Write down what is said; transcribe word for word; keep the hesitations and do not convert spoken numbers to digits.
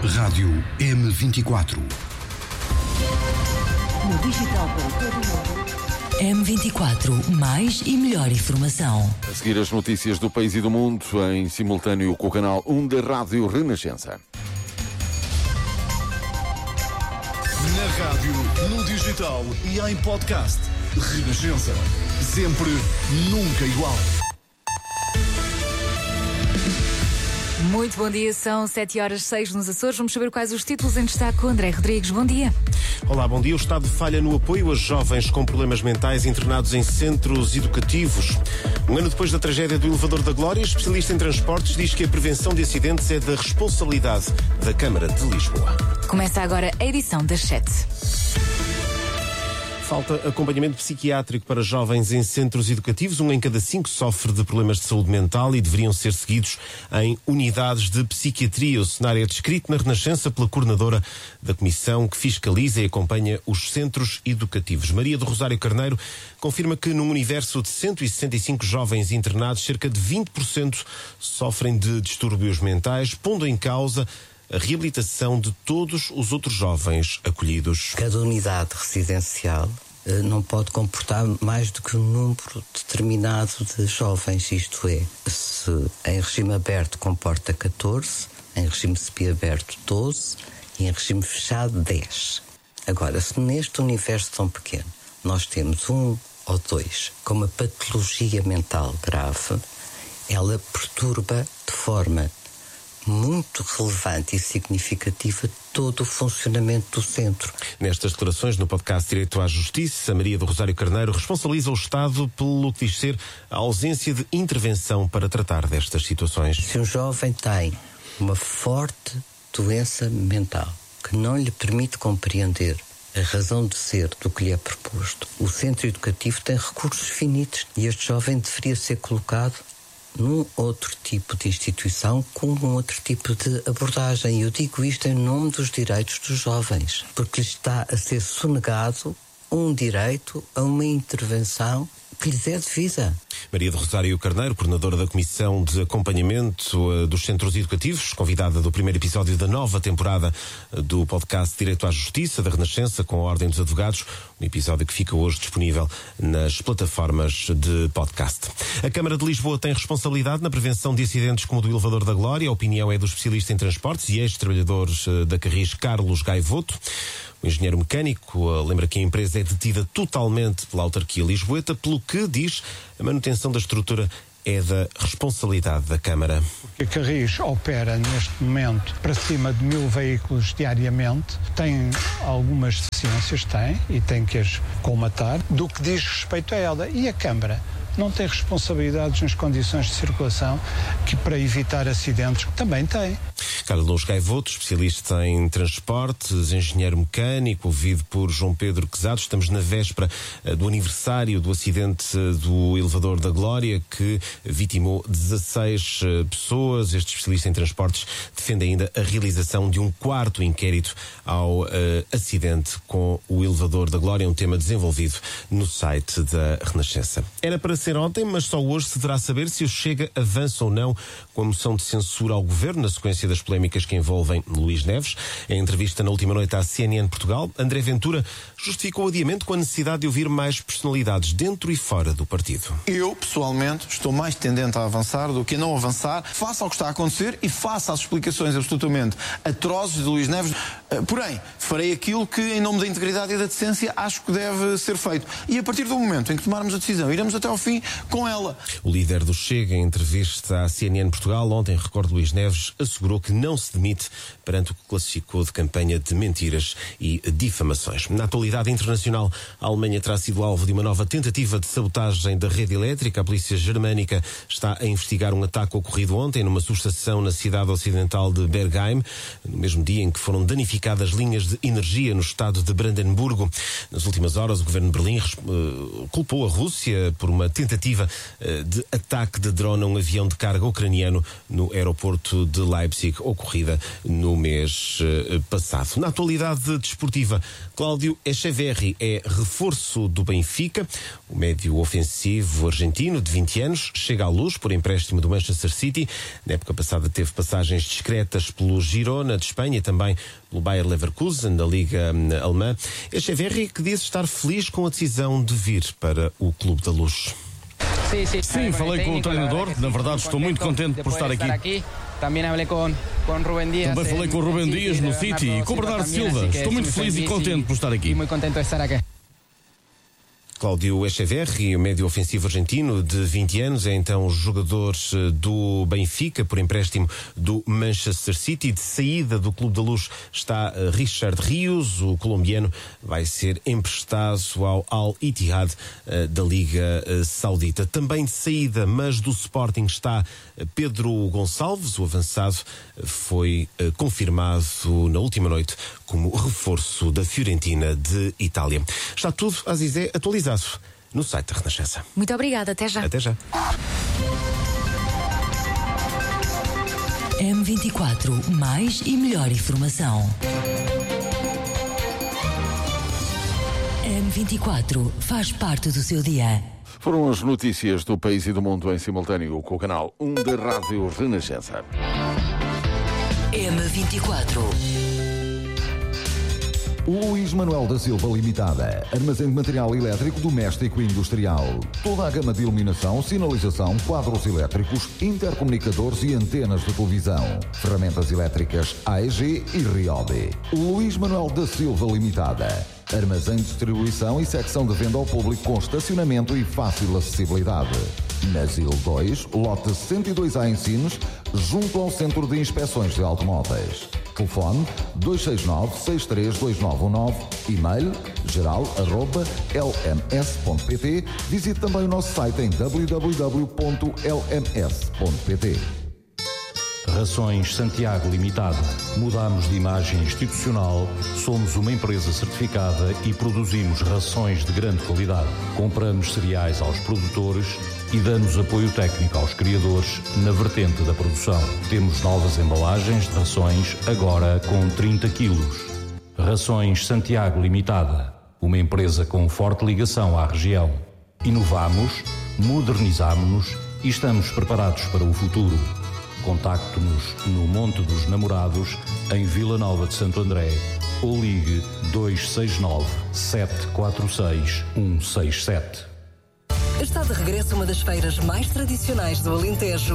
Rádio M vinte e quatro. No digital para todo mundo. M vinte e quatro, mais e melhor informação. A seguir as notícias do país e do mundo em simultâneo com o canal um da Rádio Renascença. Na rádio, no digital e em podcast. Renascença. Sempre, nunca igual. Muito bom dia, são sete horas e seis nos Açores. Vamos saber quais os títulos em destaque com André Rodrigues. Bom dia. Olá, bom dia. O Estado falha no apoio a jovens com problemas mentais internados em centros educativos. Um ano depois da tragédia do Elevador da Glória, especialista em transportes diz que a prevenção de acidentes é da responsabilidade da Câmara de Lisboa. Começa agora a edição das sete. Falta acompanhamento psiquiátrico para jovens em centros educativos. Um em cada cinco sofre de problemas de saúde mental e deveriam ser seguidos em unidades de psiquiatria. O cenário é descrito na Renascença pela coordenadora da comissão que fiscaliza e acompanha os centros educativos. Maria do Rosário Carneiro confirma que num universo de cento e sessenta e cinco jovens internados, cerca de vinte por cento sofrem de distúrbios mentais, pondo em causa a reabilitação de todos os outros jovens acolhidos. Cada unidade residencial eh, não pode comportar mais do que um número determinado de jovens, isto é, se em regime aberto comporta catorze, em regime semiaberto doze e em regime fechado dez. Agora, se neste universo tão pequeno nós temos um ou dois com uma patologia mental grave, ela perturba de forma muito relevante e significativa todo o funcionamento do centro. Nestas declarações no podcast Direito à Justiça, Maria do Rosário Carneiro responsabiliza o Estado pelo que diz ser a ausência de intervenção para tratar destas situações. Se um jovem tem uma forte doença mental que não lhe permite compreender a razão de ser do que lhe é proposto, o centro educativo tem recursos finitos e este jovem deveria ser colocado num outro tipo de instituição com um outro tipo de abordagem. E eu digo isto em nome dos direitos dos jovens, porque lhes está a ser sonegado um direito a uma intervenção que lhes é devida. Maria do Rosário Carneiro, coordenadora da Comissão de Acompanhamento uh, dos Centros Educativos, convidada do primeiro episódio da nova temporada uh, do podcast Direito à Justiça da Renascença com a Ordem dos Advogados, um episódio que fica hoje disponível nas plataformas de podcast. A Câmara de Lisboa tem responsabilidade na prevenção de acidentes como o do Elevador da Glória. A opinião é do especialista em transportes e ex-trabalhadores uh, da Carris, Carlos Gaivoto. O engenheiro mecânico uh, lembra que a empresa é detida totalmente pela autarquia lisboeta, pelo que, diz, a manutenção da estrutura é da responsabilidade da Câmara. A Carris opera neste momento para cima de mil veículos diariamente, tem algumas deficiências, tem, e tem que as colmatar, do que diz respeito a ela. E a Câmara não tem responsabilidades nas condições de circulação que, para evitar acidentes, também tem. Carlos Gaivoto, especialista em transportes, engenheiro mecânico, ouvido por João Pedro Quezado. Estamos na véspera uh, do aniversário do acidente uh, do Elevador da Glória, que vitimou dezasseis uh, pessoas. Este especialista em transportes defende ainda a realização de um quarto inquérito ao uh, acidente com o Elevador da Glória, um tema desenvolvido no site da Renascença. Era para ser ontem, mas só hoje se deverá saber se o Chega avança ou não com a moção de censura ao governo na sequência das polémicas que envolvem Luís Neves. Em entrevista na última noite à C N N Portugal, André Ventura justificou o adiamento com a necessidade de ouvir mais personalidades dentro e fora do partido. Eu, pessoalmente, estou mais tendente a avançar do que a não avançar, face ao que está a acontecer e face às explicações absolutamente atrozes de Luís Neves. Porém, farei aquilo que, em nome da integridade e da decência, acho que deve ser feito. E a partir do momento em que tomarmos a decisão, iremos até ao fim com ela. O líder do Chega, em entrevista à C N N Portugal, ontem, recorde Luís Neves, assegurou que não se demite perante o que classificou de campanha de mentiras e difamações. Na atualidade internacional, a Alemanha terá sido alvo de uma nova tentativa de sabotagem da rede elétrica. A polícia germânica está a investigar um ataque ocorrido ontem numa subestação na cidade ocidental de Bergheim, no mesmo dia em que foram danificadas linhas de energia no estado de Brandenburgo. Nas últimas horas, o governo de Berlim uh, culpou a Rússia por uma tentativa de ataque de drone a um avião de carga ucraniano no aeroporto de Leipzig, ocorrida no mês passado. Na atualidade desportiva, Cláudio Echeverri é reforço do Benfica. O médio ofensivo argentino, de vinte anos, chega à Luz por empréstimo do Manchester City. Na época passada teve passagens discretas pelo Girona de Espanha e também pelo Bayer Leverkusen, da Liga Alemã. Echeverri que diz estar feliz com a decisão de vir para o Clube da Luz. Sim, falei com o treinador. Na verdade, estou muito contente por estar aqui. Também falei com o Rubén Dias no City e com o Bernardo Silva. Estou muito feliz e contente por estar aqui. Muito contente de estar aqui. Cláudio Echeverri, o médio ofensivo argentino de vinte anos, é então jogador do Benfica por empréstimo do Manchester City. De saída do Clube da Luz está Richard Rios, o colombiano vai ser emprestado ao Al Ittihad da Liga Saudita. Também de saída, mas do Sporting, está Pedro Gonçalves, o avançado foi confirmado na última noite como reforço da Fiorentina de Itália. Está tudo, Azizé, atualizado no site da Renascença. Muito obrigada, até já. Até já. M vinte e quatro, mais e melhor informação. M vinte e quatro faz parte do seu dia. Foram as notícias do país e do mundo em simultâneo com o canal um da Rádio Renascença. M vinte e quatro. Luís Manuel da Silva Limitada. Armazém de material elétrico doméstico e industrial. Toda a gama de iluminação, sinalização, quadros elétricos, intercomunicadores e antenas de televisão. Ferramentas elétricas A E G e Ryobi. Luís Manuel da Silva Limitada. Armazém de distribuição e secção de venda ao público com estacionamento e fácil acessibilidade. Na Zil dois, lote cento e dois A em Sines, junto ao Centro de Inspeções de Automóveis. Telefone dois seis nove, seis três dois nove um nove. E-mail geral arroba l m s ponto p t. Visite também o nosso site em w w w ponto l m s ponto p t. Rações Santiago Limitada. Mudamos de imagem institucional, somos uma empresa certificada e produzimos rações de grande qualidade. Compramos cereais aos produtores e damos apoio técnico aos criadores na vertente da produção. Temos novas embalagens de rações, agora com trinta quilos. Rações Santiago Limitada. Uma empresa com forte ligação à região. Inovamos, modernizamos-nos e estamos preparados para o futuro. Contacte-nos no Monte dos Namorados, em Vila Nova de Santo André, ou ligue dois seis nove, sete quatro seis, um seis sete. Está de regresso uma das feiras mais tradicionais do Alentejo,